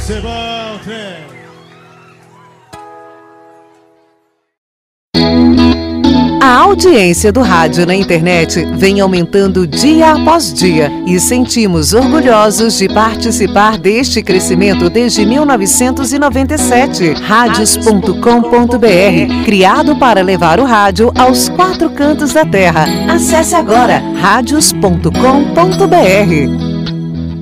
ser bom, trem. A audiência do rádio na internet vem aumentando dia após dia e sentimos orgulhosos de participar deste crescimento desde 1997. Radios.com.br, criado para levar o rádio aos 4 cantos da terra. Acesse agora radios.com.br.